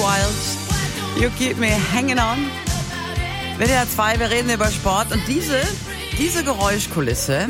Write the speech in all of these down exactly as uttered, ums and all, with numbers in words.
Wild. You keep me hanging on. W D R zwei, wir reden über Sport und diese, diese Geräuschkulisse,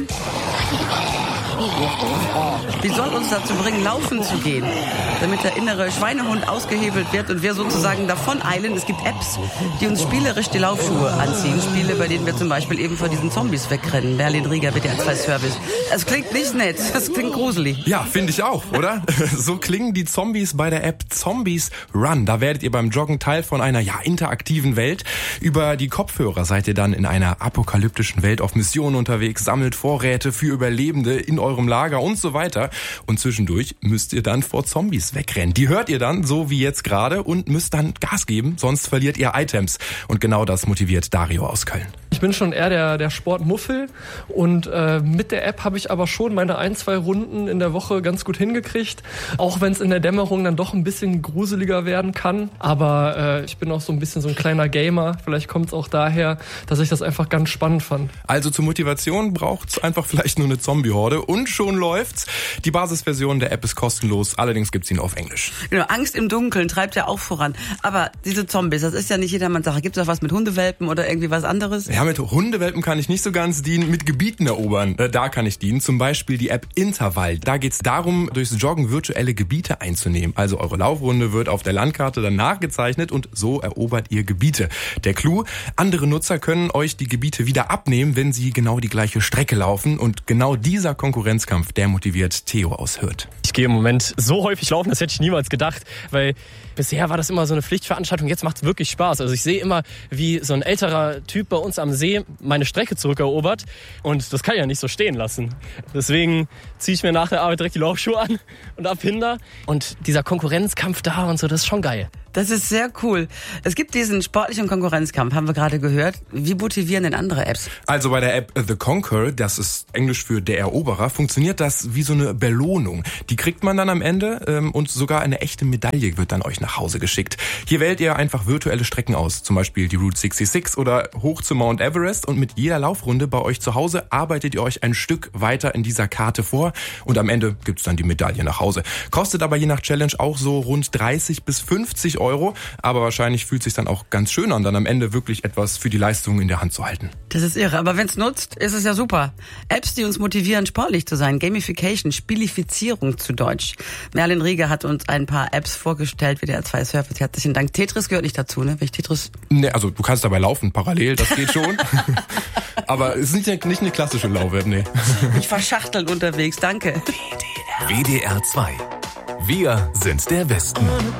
die soll uns dazu bringen, laufen zu gehen, damit der innere Schweinehund ausgehebelt wird und wir sozusagen davon eilen. Es gibt Apps, die uns spielerisch die Laufschuhe anziehen. Spiele, bei denen wir zum Beispiel eben vor diesen Zombies wegrennen. Merlin Rieger, W D R zwei Service. Es klingt nicht nett, es klingt gruselig. Ja, finde ich auch, oder? So klingen die Zombies bei der App Zombies Run. Da werdet ihr beim Joggen Teil von einer ja interaktiven Welt. Über die Kopfhörer seid ihr dann in einer apokalyptischen Welt auf Mission unterwegs, sammelt Vorräte für Überlebende in eurem Lager und so weiter. Und zwischendurch müsst ihr dann vor Zombies wegrennen. Die hört ihr dann, so wie jetzt gerade, und müsst dann Gas geben, sonst verliert ihr Items. Und genau das motiviert Dario aus Köln. Ich bin schon eher der, der Sportmuffel und äh, mit der App habe ich aber schon meine ein, zwei Runden in der Woche ganz gut hingekriegt. Auch wenn es in der Dämmerung dann doch ein bisschen gruseliger werden kann. Aber äh, ich bin auch so ein bisschen so ein kleiner Gamer. Vielleicht kommt es auch daher, dass ich das einfach ganz spannend fand. Also zur Motivation braucht's einfach vielleicht nur eine Zombie-Horde und schon läuft's. Die Basisversion der App ist kostenlos, allerdings gibt's ihn auf Englisch. Genau, Angst im Dunkeln treibt ja auch voran. Aber diese Zombies, das ist ja nicht jedermanns Sache. Gibt's auch was mit Hundewelpen oder irgendwie was anderes? Ja, mit Hundewelpen kann ich nicht so ganz dienen, mit Gebieten erobern, da kann ich dienen. Zum Beispiel die App Intervall. Da geht's darum, durchs Joggen virtuelle Gebiete einzunehmen. Also eure Laufrunde wird auf der Landkarte dann nachgezeichnet und so erobert ihr Gebiete. Der Clou, andere Nutzer können euch die Gebiete wieder abnehmen, wenn sie genau die gleiche Strecke laufen. Und genau dieser Konkurrenzkampf, der motiviert Theo aus Hürth. Ich gehe im Moment so häufig laufen, das hätte ich niemals gedacht, weil bisher war das immer so eine Pflichtveranstaltung, jetzt macht es wirklich Spaß. Also ich sehe immer, wie so ein älterer Typ bei uns am See meine Strecke zurückerobert und das kann ich ja nicht so stehen lassen. Deswegen ziehe ich mir nach der Arbeit direkt die Laufschuhe an und ab hinter. Und dieser Konkurrenzkampf da und so, das ist schon geil. Das ist sehr cool. Es gibt diesen sportlichen Konkurrenzkampf, haben wir gerade gehört. Wie motivieren denn andere Apps? Also bei der App The Conqueror, das ist Englisch für der Eroberer, funktioniert das wie so eine Belohnung. Die kriegt man dann am Ende ähm, und sogar eine echte Medaille wird dann euch nach Hause geschickt. Hier wählt ihr einfach virtuelle Strecken aus, zum Beispiel die Route sechsundsechzig oder hoch zu Mount Everest, und mit jeder Laufrunde bei euch zu Hause arbeitet ihr euch ein Stück weiter in dieser Karte vor und am Ende gibt's dann die Medaille nach Hause. Kostet aber je nach Challenge auch so rund dreißig bis fünfzig Euro, aber wahrscheinlich fühlt es sich dann auch ganz schön an, dann am Ende wirklich etwas für die Leistung in der Hand zu halten. Das ist irre, aber wenn es nutzt, ist es ja super. Apps, die uns motivieren, sportlich zu sein. Gamification, Spielifizierung zu Deutsch. Merlin Rieger hat uns ein paar Apps vorgestellt, W D R zwei Service. Herzlichen Dank. Tetris gehört nicht dazu, ne? Wenn ich Tetris... Nee, also du kannst dabei laufen, parallel, das geht schon. Aber es ist nicht, nicht eine klassische Lauf-App, nee. Ich verschachteln unterwegs, danke. W D R zwei. Wir sind der Westen.